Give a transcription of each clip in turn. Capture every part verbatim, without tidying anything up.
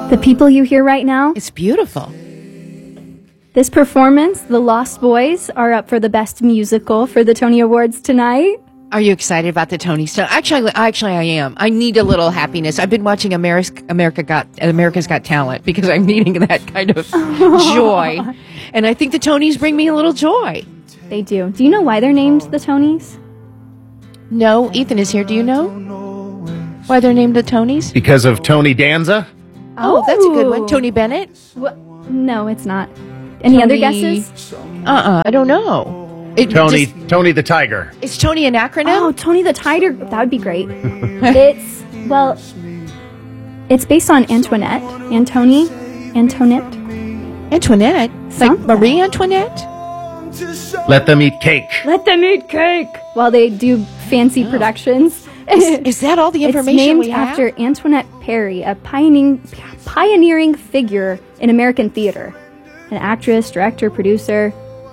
The people you hear right now, It's beautiful. this performance, The Lost Boys, are up for the Best Musical for the Tony Awards tonight. Are you excited about the Tonys? So actually, actually, I am. I need a little happiness. I've been watching America, America Got America's Got Talent because I'm needing that kind of joy, and I think the Tonys bring me a little joy. They do. Do you know why they're named the Tonys? No, Ethan is here. Do you know why they're named the Tonys? Because of Tony Danza? Oh, that's a good one. Tony Bennett? What? No, it's not. Any Tony- other guesses? Uh-uh. I don't know. It Tony just- Tony the Tiger. is Tony an acronym? Oh, Tony the Tiger. That would be great. It's, well, it's based on Antoinette. Antony? Antoinette? Antoinette? Like Something. Marie Antoinette? Let them eat cake. Let them eat cake while they do fancy productions. Is that all the It's information named we have? after Antoinette Perry, a pioneering, pioneering figure in American theater. An actress, director, producer.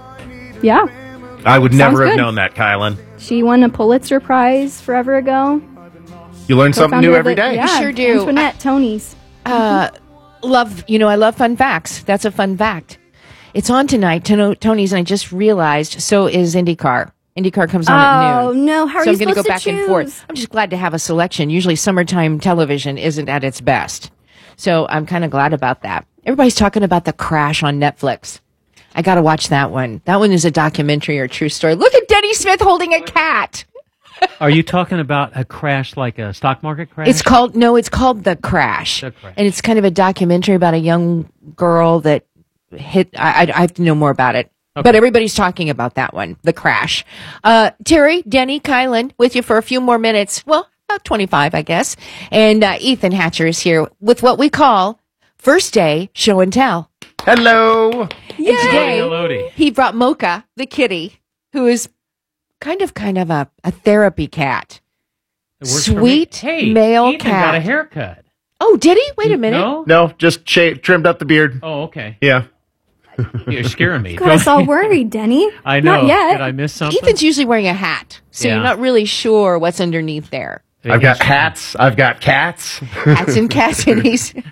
Yeah. I would Sounds never have good. known that, Kylan. She won a Pulitzer Prize forever ago. You learn something Co-founder new of every the- day. Yeah, sure do. Antoinette Tonys. Uh, love, you know, I love fun facts. That's a fun fact. It's on tonight, Tono- Tony's, and I just realized so is IndyCar. IndyCar comes on at Oh, noon. no. How are so you I'm gonna supposed go to back and choose? forth. I'm just glad to have a selection. Usually summertime television isn't at its best. So I'm kind of glad about that. Everybody's talking about The Crash on Netflix. I got to watch that one. That one is a documentary or true story. Look at Denny Smith holding a cat. Are you talking about a crash like a stock market crash? It's called, no, it's called The Crash. The Crash. And it's kind of a documentary about a young girl that hit, I, I, I have to know more about it. Okay. But everybody's talking about that one, The Crash. Uh, Terry, Denny, Kylan, with you for a few more minutes. Well, about twenty-five, I guess. And uh, Ethan Hatcher is here with what we call First Day Show and Tell. Hello. And today, Hello. he brought Mocha, the kitty, who is kind of kind of a, a therapy cat. It works for me. Sweet hey, male Ethan cat. got a haircut. Oh, did he? Wait a minute. No? No, just sha- trimmed up the beard. Oh, okay. Yeah. You're scaring me. Got us all worried, Denny. I know. Not yet. Did I miss something? Ethan's usually wearing a hat, so Yeah. you're not really sure what's underneath there. I've got hats. I've got cats. Hats and cats, and he's, he's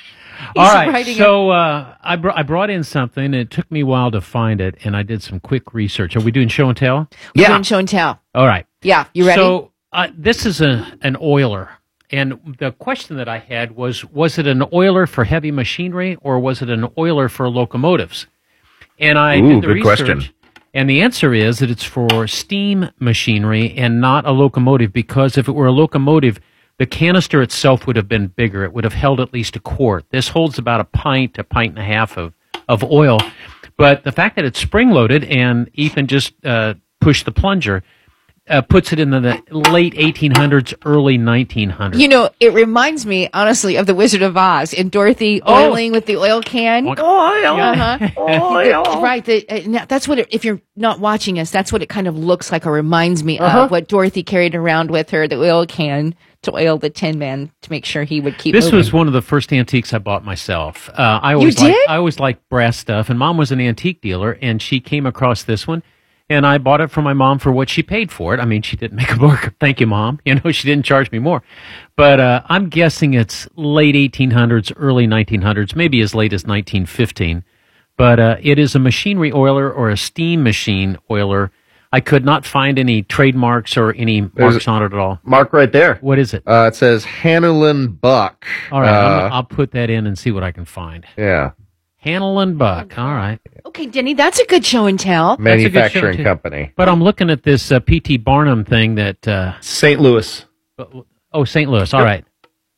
All right. writing So uh, I, br- I brought in something, and it took me a while to find it, and I did some quick research. Are we doing show and tell? a, we're Yeah. doing show and tell. All right. Yeah, you ready? So uh, this is a an oiler. And the question that I had was, was it an oiler for heavy machinery or was it an oiler for locomotives? And I Ooh, did the good research. question. And the answer is that it's for steam machinery and not a locomotive, because if it were a locomotive, the canister itself would have been bigger. It would have held at least a quart. This holds about a pint, a pint and a half of, of oil. But the fact that it's spring-loaded and Ethan just uh, pushed the plunger uh, puts it in the, the late eighteen hundreds, early nineteen hundreds. You know, it reminds me, honestly, of the Wizard of Oz and Dorothy Oh. oiling with the oil can. Oil. Uh-huh. The- right. The, uh, now, that's what it, if you're not watching us, that's what it kind of looks like or reminds me Uh-huh. of what Dorothy carried around with her, the oil can to oil the Tin Man to make sure he would keep This moving. was one of the first antiques I bought myself. Uh, I always liked, did? I always liked brass stuff, and Mom was an antique dealer, and she came across this one, and I bought it for my mom for what she paid for it. I mean, she didn't make a markup. Thank you, Mom. You know, she didn't charge me more. But uh, I'm guessing it's late eighteen hundreds, early nineteen hundreds, maybe as late as nineteen fifteen. But uh, it is a machinery oiler or a steam machine oiler. I could not find any trademarks or any marks on it at all. Mark right there. What is it? Uh, it says Hanlon Buck. All right, I'm, Uh, I'll put that in and see what I can find. yeah. Hanel and Buck. All right. Okay, Denny, that's a good show and tell. a good Manufacturing show, too. company. But I'm looking at this uh, P T Barnum thing that, uh, Saint Louis. oh, Saint Louis. All right.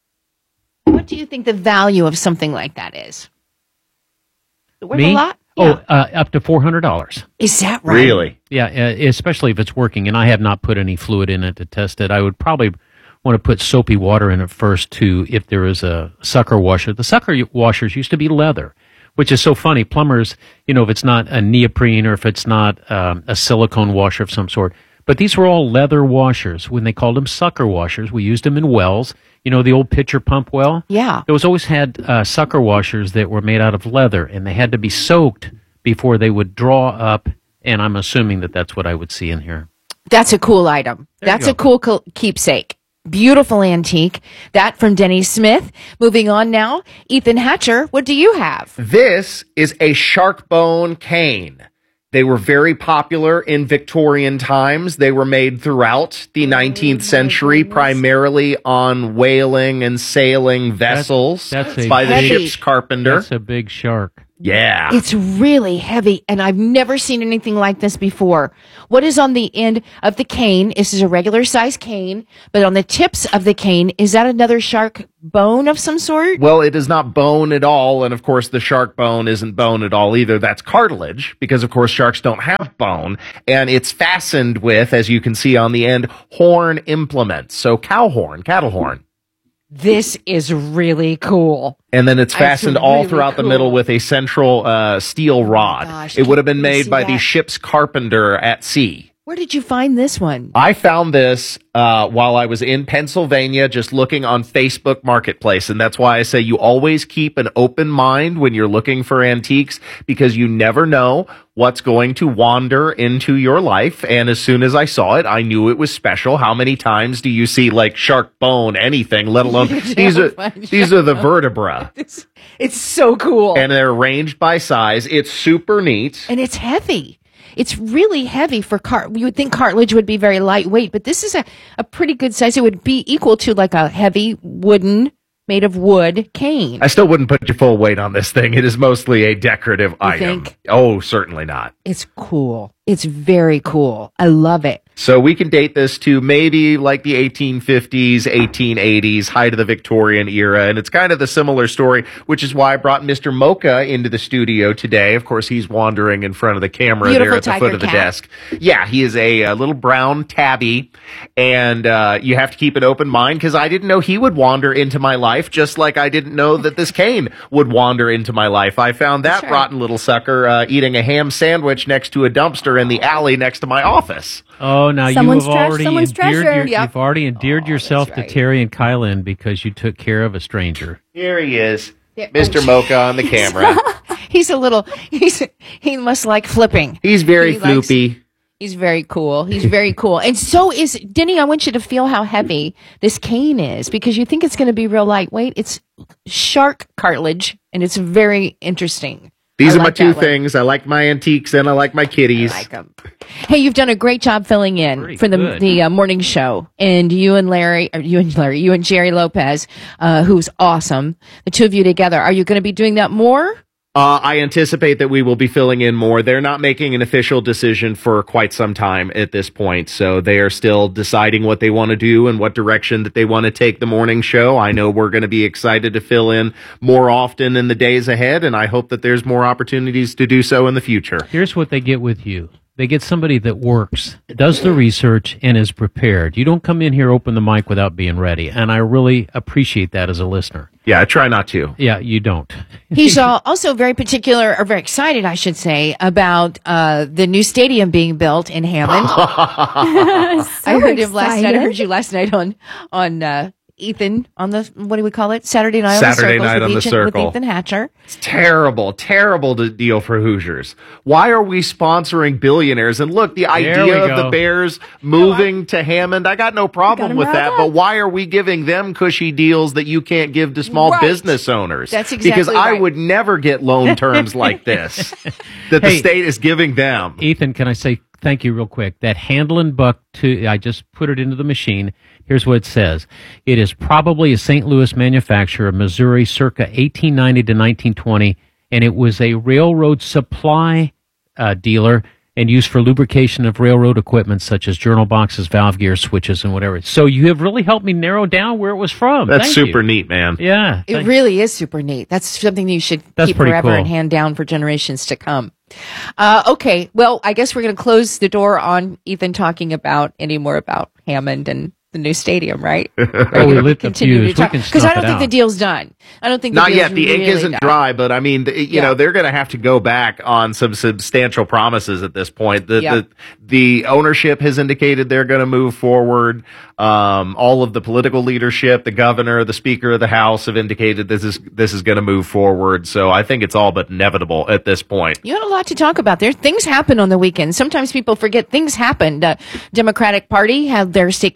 What do you think the value of something like that is? Worth Me? a lot? Oh, Yeah. uh, up to four hundred dollars. Is that right? Really? Yeah, uh, especially if it's working. And I have not put any fluid in it to test it. I would probably want to put soapy water in it first, too, if there is a sucker washer. The sucker washers used to be leather, which is so funny. Plumbers, you know, if it's not a neoprene or if it's not um, a silicone washer of some sort. But these were all leather washers. When they called them sucker washers, we used them in wells. You know, the old pitcher pump well? Yeah. Those always had uh, sucker washers that were made out of leather, and they had to be soaked before they would draw up. And I'm assuming that that's what I would see in here. That's a cool item. There you That's a go. cool co- keepsake. beautiful antique. That from Denny Smith. Moving on now, Ethan Hatcher, what do you have? This is a shark bone cane. They were very popular in Victorian times. They were made throughout the nineteenth century, primarily on whaling and sailing vessels that's a by the heavy- ship's carpenter. That's a big shark. Yeah. It's really heavy, and I've never seen anything like this before. What is on the end of the cane? This is a regular size cane, but on the tips of the cane, is that another shark bone of some sort? Well, it is not bone at all. And of course, the shark bone isn't bone at all either. That's cartilage because, of course, sharks don't have bone. And it's fastened with, as you can see on the end, horn implements. So cow horn, cattle horn. This is really cool. And then it's That's fastened all really throughout the cool. middle with a central uh, steel rod. gosh, it would have can been you made see by that? the ship's carpenter at sea. Where did you find this one? I found this uh, while I was in Pennsylvania, just looking on Facebook Marketplace. And that's why I say you always keep an open mind when you're looking for antiques, because you never know what's going to wander into your life. And as soon as I saw it, I knew it was special. How many times do you see like shark bone, anything, let alone these are find these are the vertebra, It's, it's so cool. and they're arranged by size. It's super neat. And it's heavy. It's really heavy for cart. You would think cartilage would be very lightweight, but this is a, a pretty good size. It would be equal to like a heavy wooden, made of wood cane. I still wouldn't put your full weight on this thing. It is mostly a decorative item. think? Oh, certainly not. It's cool. It's very cool. I love it. So we can date this to maybe like the eighteen fifties, eighteen eighties, height of the Victorian era. And it's kind of the similar story, which is why I brought Mister Mocha into the studio today. Of course, he's wandering in front of the camera Beautiful there at the tiger foot of the cat. desk. Yeah, he is a, uh little brown tabby. And uh, you have to keep an open mind because I didn't know he would wander into my life, just like I didn't know that this cane would wander into my life. I found that That's right. rotten little sucker uh, eating a ham sandwich next to a dumpster in the alley next to my office. Oh, now Someone's you have trash, already someone's endeared treasure. your, Yep. you've already endeared Oh, yourself that's right. to Terry and Kylan because you took care of a stranger. Here he is, There- Mister oh, Mocha on the camera. He's a little, he's, he must like flipping. He's very He likes- floopy. He's very cool. He's very cool. And so is, Denny, I want you to feel how heavy this cane is because you think it's going to be real lightweight. It's shark cartilage and it's very interesting. These I are my like two that one. things. I like my antiques and I like my kitties. I like 'em. Hey, you've done a great job filling in Pretty for the good. the uh, morning show, and you and Larry, or you and Larry, you and Jerry Lopez, uh, who's awesome. The two of you together. Are you going to be doing that more? Uh, I anticipate that we will be filling in more. They're not making an official decision for quite some time at this point, so they are still deciding what they want to do and what direction that they want to take the morning show. I know we're going to be excited to fill in more often in the days ahead, and I hope that there's more opportunities to do so in the future. Here's what they get with you. They get somebody that works, does the research, and is prepared. You don't come in here, open the mic without being ready. And I really appreciate that as a listener. Yeah, I try not to. Yeah, you don't. He's uh, also very particular, or very excited, I should say, about uh, the new stadium being built in Hammond. I heard him last night. I heard you last night on on uh, Ethan on the what do we call it? Saturday night Saturday on the Circles night with on the Ethan- Circle. with Ethan Hatcher. It's terrible, terrible to deal for Hoosiers. Why are we sponsoring billionaires? And look, the There we idea of go. the Bears moving to Hammond, I got no problem him with riled that. up. But why are we giving them cushy deals that you can't give to small Right. business owners? That's Because exactly I right. would never get loan terms like this that the Hey. state is giving them. Ethan, can I say thank you real quick? That Handlin' Buck, two, I just put it into the machine. Here's what it says. It is probably a Saint Louis manufacturer, Missouri, circa eighteen ninety to nineteen twenty, and it was a railroad supply uh, dealer and used for lubrication of railroad equipment such as journal boxes, valve gear, switches, and whatever. So you have really helped me narrow down where it was from. That's Thank super you. neat, man. Yeah. It thank- really is super neat. That's something you should That's keep pretty forever cool. and hand down for generations to come. Uh, okay, well, I guess we're going to close the door on Ethan talking about any more about Hammond and the new stadium, right? Oh, we lit the Continue fuse. to We talk can because snuff I don't it think the out. deal's done. I don't think the Not deal's yet. The ink really isn't done. dry, but I mean, the, you Yeah. know, they're going to have to go back on some substantial promises at this point. The Yeah. the, the ownership has indicated they're going to move forward. Um, all of the political leadership, the governor, the speaker of the House have indicated this is this is going to move forward. So I think it's all but inevitable at this point. You had a lot to talk about there. Things happen on the weekend. Sometimes people forget things happened. Uh, Democratic Party had their state convention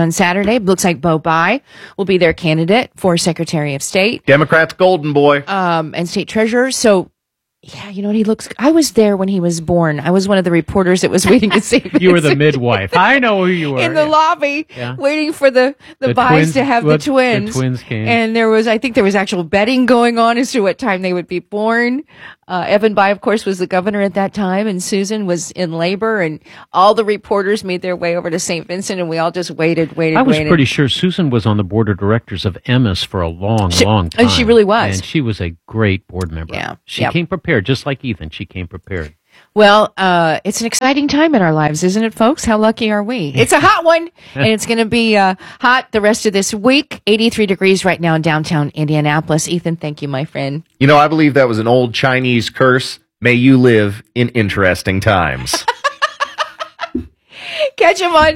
on Saturday. Looks like Bo Bai will be their candidate for Secretary of State. Democrats' golden boy. Um, and state treasurer. So, yeah, you know what? He looks, I was there when he was born. I was one of the reporters that was waiting to see You were the midwife. I know who you were. in the Yeah. lobby, Yeah. waiting for the, the, The Bais twins- to have well, the twins. the twins came. And there was, I think there was actual betting going on as to what time they would be born. Uh, Evan Bai, of course, was the governor at that time, and Susan was in labor, and all the reporters made their way over to Saint Vincent, and we all just waited, waited, I was waited. pretty sure Susan was on the board of directors of M S for a long, She- long time. and she really was. And she was a great board member. Yeah. She Yep. came prepared, just like Ethan. She came prepared. Well, uh, it's an exciting time in our lives, isn't it, folks? How lucky are we? It's a hot one, and it's going to be uh, hot the rest of this week. eighty-three degrees right now in downtown Indianapolis. Ethan, thank you, my friend. You know, I believe that was an old Chinese curse. May you live in interesting times. Catch him on...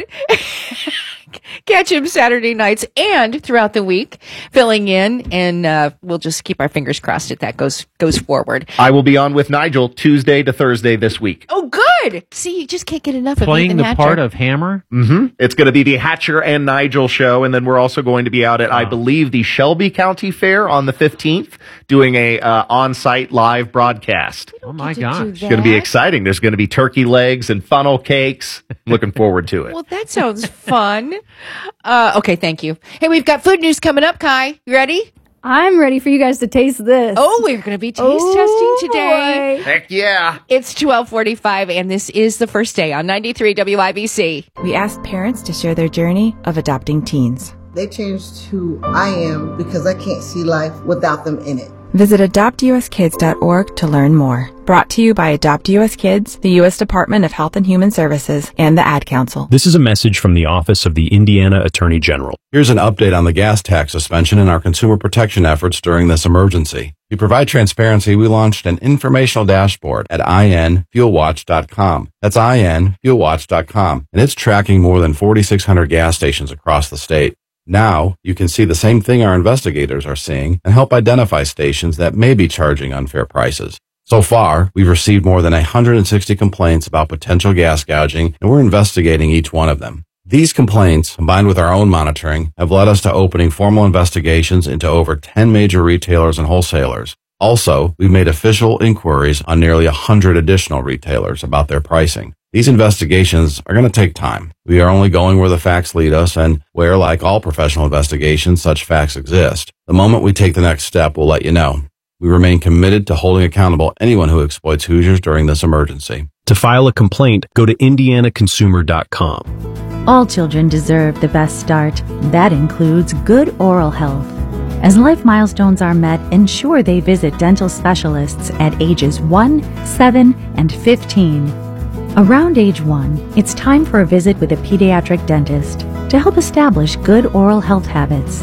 Catch him Saturday nights and throughout the week, filling in, and uh, we'll just keep our fingers crossed that that goes goes forward. I will be on with Nigel Tuesday to Thursday this week. Oh, good. See, you just can't get enough of Playing Ethan the Hatcher. part of Hammer? Mm-hmm. It's going to be the Hatcher and Nigel show, and then we're also going to be out at, I believe, the Shelby County Fair on the fifteenth, doing a uh, on-site live broadcast. Oh, my to do gosh. It's going to be that? exciting. There's going to be turkey legs and funnel cakes. Looking forward to it. Well, that sounds fun. Uh, okay, thank you. Hey, we've got food news coming up, Kai. You ready? I'm ready for you guys to taste this. Oh, we're going to be taste Oh, testing today. boy. Heck yeah. It's twelve forty-five, and this is the first day on ninety-three W I B C. We asked parents to share their journey of adopting teens. They changed who I am because I can't see life without them in it. Visit adopt u s kids dot org to learn more. Brought to you by Adopt U S Kids, the U S Department of Health and Human Services, and the Ad Council. This is a message from the Office of the Indiana Attorney General. Here's an update on the gas tax suspension and our consumer protection efforts during this emergency. To provide transparency, we launched an informational dashboard at i n fuel watch dot com. That's i n fuel watch dot com, and it's tracking more than forty-six hundred gas stations across the state. Now, you can see the same thing our investigators are seeing and help identify stations that may be charging unfair prices. So far, we've received more than one hundred sixty complaints about potential gas gouging, and we're investigating each one of them. These complaints, combined with our own monitoring, have led us to opening formal investigations into over ten major retailers and wholesalers. Also, we've made official inquiries on nearly one hundred additional retailers about their pricing. These investigations are going to take time. We are only going where the facts lead us and where, like all professional investigations, such facts exist. The moment we take the next step, we'll let you know. We remain committed to holding accountable anyone who exploits Hoosiers during this emergency. To file a complaint, go to indiana consumer dot com. All children deserve the best start. That includes good oral health. As life milestones are met, ensure they visit dental specialists at ages one, seven, and fifteen. Around age one, it's time for a visit with a pediatric dentist to help establish good oral health habits.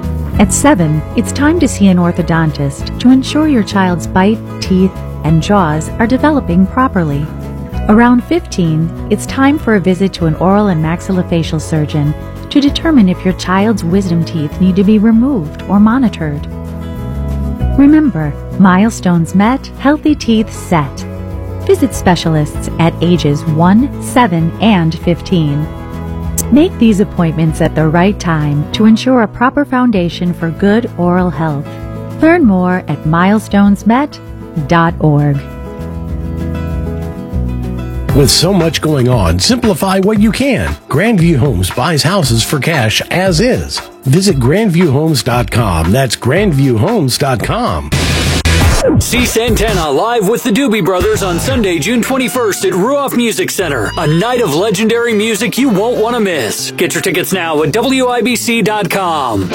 At seven, it's time to see an orthodontist to ensure your child's bite, teeth, and jaws are developing properly. Around fifteen, it's time for a visit to an oral and maxillofacial surgeon to determine if your child's wisdom teeth need to be removed or monitored. Remember, milestones met, healthy teeth set. Visit specialists at ages one, seven, and fifteen. Make these appointments at the right time to ensure a proper foundation for good oral health. Learn more at milestones met dot org. With so much going on, simplify what you can. Grandview Homes buys houses for cash as is. Visit grandview homes dot com. That's grandview homes dot com. See Santana live with the Doobie Brothers on Sunday, June twenty-first at Ruoff Music Center. A night of legendary music you won't want to miss. Get your tickets now at W I B C dot com.